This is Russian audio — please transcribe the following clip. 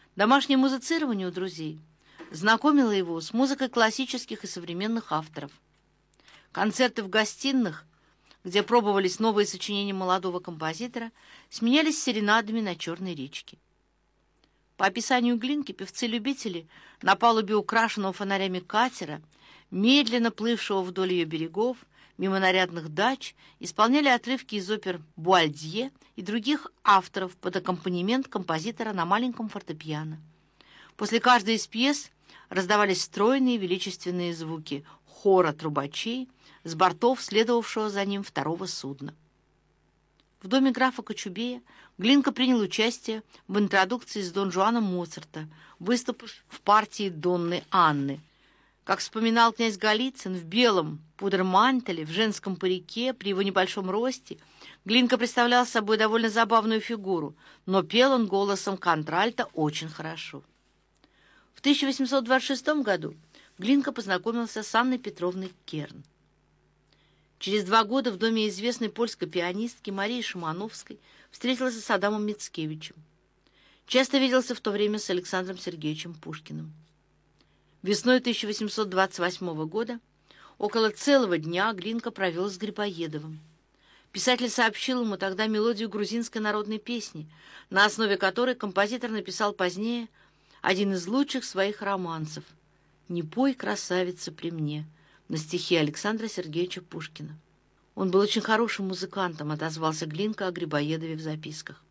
Домашнее музицирование у друзей знакомило его с музыкой классических и современных авторов. Концерты в гостиных, где пробовались новые сочинения молодого композитора, сменялись серенадами на Черной речке. По описанию Глинки, певцы-любители на палубе украшенного фонарями катера, медленно плывшего вдоль ее берегов, мимо нарядных дач, исполняли отрывки из опер Буальдье и других авторов под аккомпанемент композитора на маленьком фортепиано. После каждой из пьес раздавались стройные величественные звуки хора трубачей с бортов следовавшего за ним второго судна. В доме графа Кочубея Глинка принял участие в интродукции с Дон Жуаном Моцарта, выступив в партии Донны Анны. Как вспоминал князь Голицын, в белом пудермантеле, в женском парике, при его небольшом росте, Глинка представлял собой довольно забавную фигуру, но пел он голосом контральта очень хорошо. В 1826 году Глинка познакомился с Анной Петровной Керн. Через 2 года в доме известной польской пианистки Марии Шимановской встретился с Адамом Мицкевичем. Часто виделся в то время с Александром Сергеевичем Пушкиным. Весной 1828 года около целого дня Глинка провел с Грибоедовым. Писатель сообщил ему тогда мелодию грузинской народной песни, на основе которой композитор написал позднее один из лучших своих романсов «Не пой, красавица, при мне», на стихи Александра Сергеевича Пушкина. Он был очень хорошим музыкантом, отозвался Глинка о Грибоедове в записках.